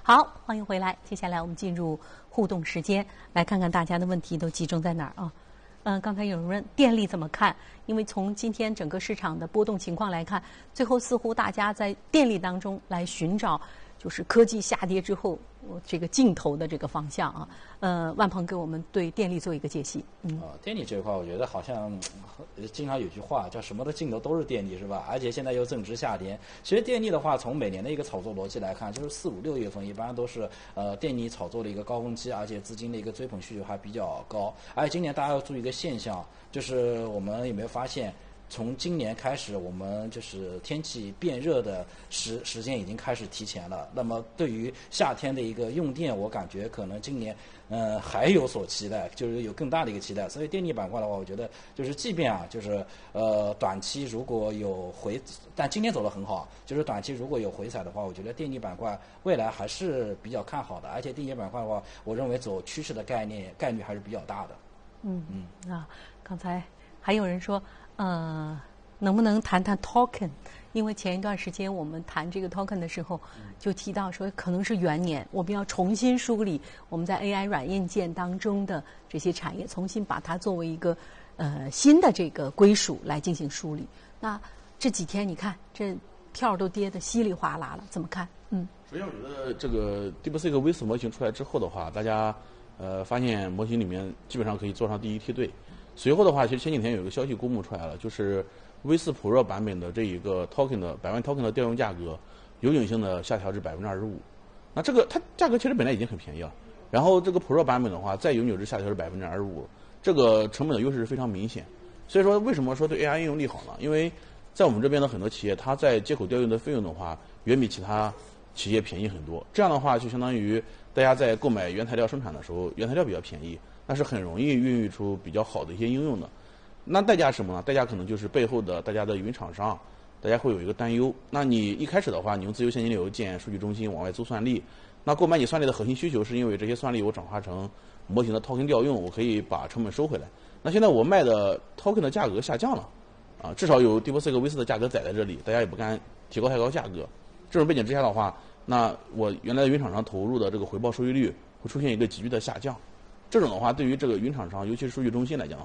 好，欢迎回来。接下来我们进入互动时间，来看看大家的问题都集中在哪儿啊？刚才有人问电力怎么看？因为从今天整个市场的波动情况来看，最后似乎大家在电力当中来寻找，就是科技下跌之后这个尽头的这个方向啊。万鹏给我们对电力做一个解析。 电力这一块，我觉得好像经常有句话叫什么的尽头都是电力，是吧？而且现在又正值夏天。其实电力的话，从每年的一个炒作逻辑来看，就是4、5、6月份一般都是电力炒作的一个高峰期，而且资金的一个追捧需求还比较高。而且今年大家要注意一个现象，就是我们有没有发现？从今年开始，我们就是天气变热的时间已经开始提前了。那么对于夏天的一个用电，我感觉可能今年还有所期待，就是有更大的一个期待。所以电力板块的话，我觉得就是即便就是短期如果有但今天走得很好，就是短期如果有回踩的话，我觉得电力板块未来还是比较看好的。而且电力板块的话，我认为走趋势的概率还是比较大的。 刚才还有人说。能不能谈谈 token？ 因为前一段时间我们谈这个 token 的时候，就提到说可能是元年，我们要重新梳理我们在 AI 软硬件当中的这些产业，重新把它作为一个新的这个归属来进行梳理。那这几天你看这票都跌得稀里哗啦了，怎么看？ 首先我觉得这个 DeepSeek V4模型出来之后的话，大家发现模型里面基本上可以做上第一梯队。随后的话，其实前几天有一个消息公布出来了，就是 V4 Pro 版本的这一个 token 的100万 token 的调用价格，有景性的下调至25%。那这个它价格其实本来已经很便宜了，然后这个 Pro 版本的话，再永久制下调至25%，这个成本的优势是非常明显。所以说，为什么说对 AI 应用利好呢？因为在我们这边的很多企业，它在接口调用的费用的话，远比其他企业便宜很多。这样的话，就相当于大家在购买原材料生产的时候，原材料比较便宜。那是很容易孕育出比较好的一些应用的。那代价是什么呢？代价可能就是背后的大家的云厂商，大家会有一个担忧。那你一开始的话，你用自由现金流建数据中心往外租算力，那购买你算力的核心需求是因为这些算力我转化成模型的 token 调用，我可以把成本收回来。那现在我卖的 token 的价格下降了，至少有 DeepSeek V4的价格载在这里，大家也不敢提高太高价格。这种背景之下的话，那我原来的云厂商投入的这个回报收益率会出现一个急剧的下降。这种的话，对于这个云厂商，尤其是数据中心来讲，